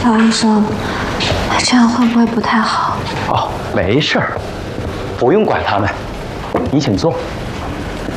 姚医生，这样会不会不太好？ 哦，没事儿，不用管他们，你请坐。